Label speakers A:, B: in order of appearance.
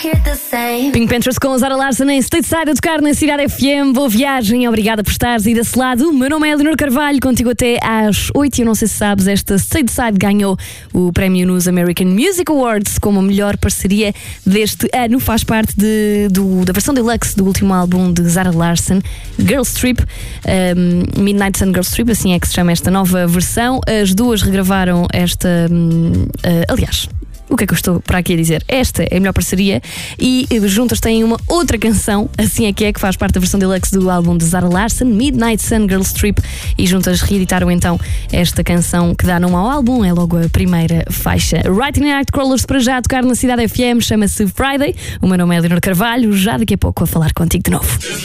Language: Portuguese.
A: Pink Panthers com Zara Larsson em Stateside a tocar na Cidade FM. Boa viagem, obrigada por estares aí desse lado. O meu nome é Leonor Carvalho, contigo até às 8 e eu não sei se sabes, esta Stateside ganhou o prémio nos American Music Awards como a melhor parceria deste ano. Faz parte da versão deluxe do último álbum de Zara Larsson, Girls Trip, Midnight Sun Girls Trip, assim é que se chama esta nova versão. As duas regravaram esta... aliás... O que é que eu estou para aqui a dizer? Esta é a melhor parceria e juntas têm uma outra canção, assim é que faz parte da versão deluxe do álbum de Zara Larsson, Midnight Sun Girls Trip, e juntas reeditaram então esta canção que dá nome ao álbum, é logo a primeira faixa. Writing Nightcrawlers para já a tocar na Cidade FM, chama-se Friday. O meu nome é Leonor Carvalho, já daqui a pouco a falar contigo de novo.